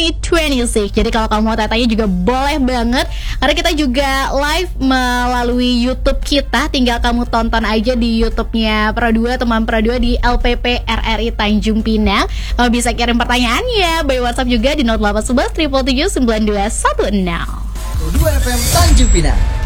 2026. Jadi kalau kamu mau tanya juga boleh banget, karena kita juga live melalui YouTube kita. Tinggal kamu tonton aja di YouTube-nya Pro2, teman Pro2 di LPP RRI Tanjung Pinang. Kamu bisa kirim pertanyaannya by WhatsApp juga di 0811 777 9216. Pro2 FM Tanjung Pinang.